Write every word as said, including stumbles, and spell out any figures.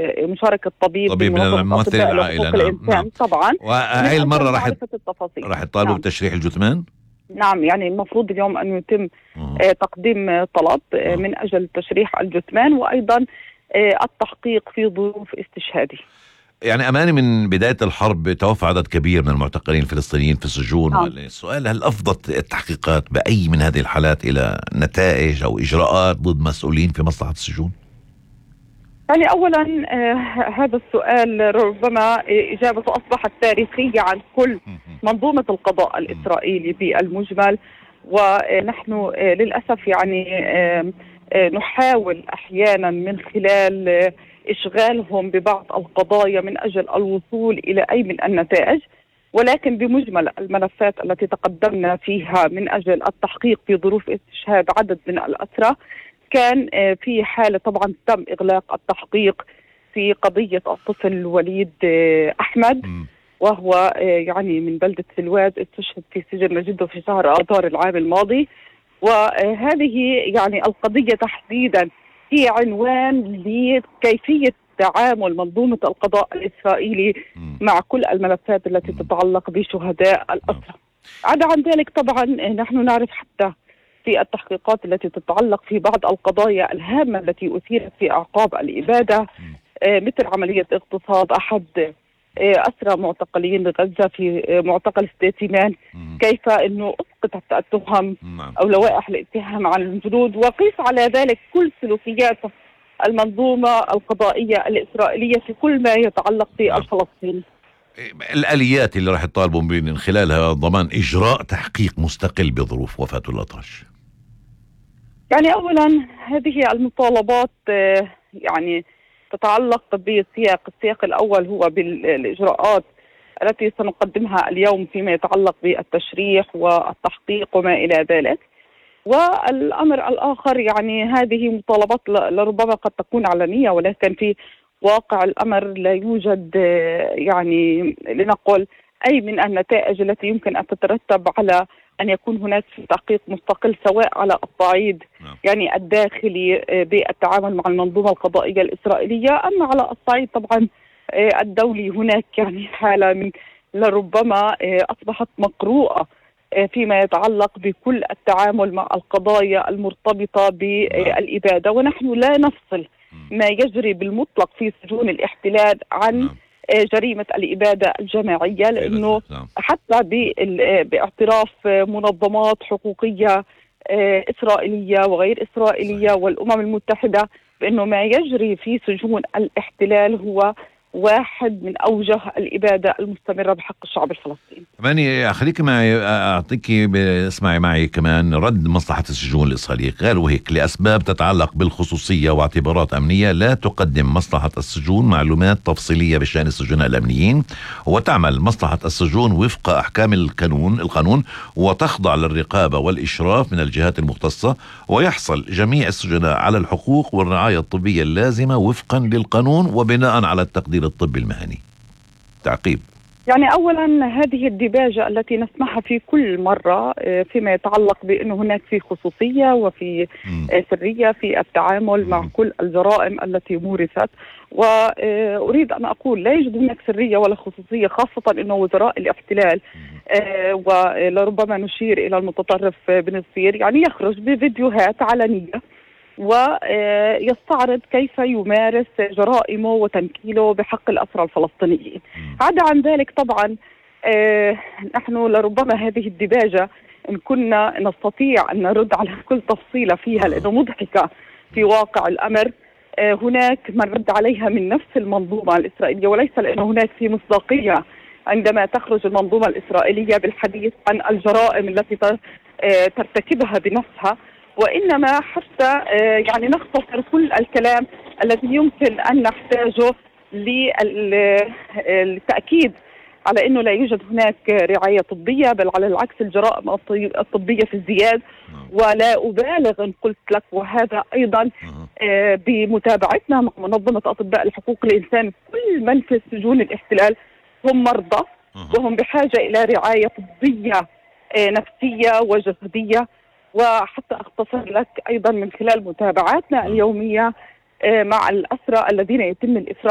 مشاركة طبيب طبيب من الممثلين العائلة. نعم. نعم طبعا. وهي المرة راح راح يطالبوا نعم. بتشريح الجثمان. نعم يعني المفروض اليوم أن يتم آه تقديم طلب آه من أجل تشريح الجثمان وأيضا آه التحقيق في ظروف استشهاده. يعني أماني من بداية الحرب توفى عدد كبير من المعتقلين الفلسطينيين في السجون. نعم. السؤال هل أفضت التحقيقات بأي من هذه الحالات إلى نتائج أو إجراءات ضد مسؤولين في مصلحة السجون؟ يعني أولا آه هذا السؤال ربما إجابته أصبحت تاريخية عن كل منظومة القضاء الإسرائيلي بالمجمل، ونحن آه للأسف يعني آه آه نحاول أحيانا من خلال آه إشغالهم ببعض القضايا من أجل الوصول إلى أي من النتائج، ولكن بمجمل الملفات التي تقدمنا فيها من أجل التحقيق في ظروف استشهاد عدد من الأسرى كان في حالة طبعا تم إغلاق التحقيق في قضية الطفل وليد أحمد، وهو يعني من بلدة سلواد استشهد في سجن جدة في شهر آذار العام الماضي. وهذه يعني القضية تحديدا هي عنوان لكيفية تعامل منظومة القضاء الإسرائيلي مع كل الملفات التي تتعلق بشهداء الأسرى. عدا عن ذلك طبعا نحن نعرف حتى في التحقيقات التي تتعلق في بعض القضايا الهامة التي أثيرت في أعقاب الإبادة مثل عملية اغتصاب أحد أسرى معتقلين بغزة في معتقل ستيتيمان، كيف أنه أسقطت التهم أو لوائح الاتهام عن الجنود، وقيس على ذلك كل سلوكيات المنظومة القضائية الإسرائيلية في كل ما يتعلق بالفلسطيني. الآليات اللي راح يطالبوا من خلالها ضمان إجراء تحقيق مستقل بظروف وفاة الأطرش. يعني أولا هذه المطالبات يعني تتعلق بسياق السياق الأول هو بالإجراءات التي سنقدمها اليوم فيما يتعلق بالتشريح والتحقيق وما إلى ذلك، والأمر الآخر يعني هذه مطالبات لربما قد تكون علنية، ولكن في واقع الأمر لا يوجد يعني لنقل أي من النتائج التي يمكن أن تترتب على أن يكون هناك تحقيق مستقل سواء على الصعيد يعني الداخلي بالتعامل مع المنظومة القضائية الإسرائيلية، أما على الصعيد طبعا الدولي هناك يعني حالة من لربما أصبحت مقروءة فيما يتعلق بكل التعامل مع القضايا المرتبطة بالإبادة، ونحن لا نفصل ما يجري بالمطلق في سجون الاحتلال عن جريمة الإبادة الجماعية، لأنه حتى باعتراف منظمات حقوقية إسرائيلية وغير إسرائيلية والأمم المتحدة بأنه ما يجري في سجون الاحتلال هو واحد من أوجه الإبادة المستمرة بحق الشعب الفلسطيني. ماني خليك معي أعطيك اسمعي معي كمان رد مصلحة السجون الإسرائيلية. قالوا هيك: لأسباب تتعلق بالخصوصية واعتبارات أمنية لا تقدم مصلحة السجون معلومات تفصيلية بشأن السجناء الأمنيين، وتعمل مصلحة السجون وفق أحكام القانون القانون وتخضع للرقابة والإشراف من الجهات المختصة، ويحصل جميع السجناء على الحقوق والرعاية الطبية اللازمة وفقا للقانون وبناء على التقدير الطبي المهني. تعقيب. يعني أولا هذه الديباجة التي نسمعها في كل مرة فيما يتعلق بأنه هناك في خصوصية وفي سرية في التعامل مع كل الجرائم التي مورست، وأريد أن أقول لا يوجد هناك سرية ولا خصوصية، خاصة أنه وزراء الاحتلال ولربما نشير إلى المتطرف بن الصير يعني يخرج بفيديوهات علنية ويستعرض كيف يمارس جرائمه وتنكيله بحق الأسرى الفلسطينيين. عدا عن ذلك طبعا نحن لربما هذه الدباجة إن كنا نستطيع أن نرد على كل تفصيلة فيها لأنه مضحكة في واقع الأمر، هناك من رد عليها من نفس المنظومة الإسرائيلية، وليس لأنه هناك في مصداقية عندما تخرج المنظومة الإسرائيلية بالحديث عن الجرائم التي ترتكبها بنفسها، وإنما حتى يعني نختصر كل الكلام الذي يمكن أن نحتاجه للتأكيد على أنه لا يوجد هناك رعاية طبية، بل على العكس الجرائم الطبية في ازدياد. ولا أبالغ إن قلت لك، وهذا أيضا بمتابعتنا مع منظمة أطباء الحقوق الإنسان، كل من في سجون الاحتلال هم مرضى وهم بحاجة إلى رعاية طبية نفسية وجسدية. وحتى أختصر لك أيضا من خلال متابعاتنا اليومية مع الأسرى الذين يتم الإسراء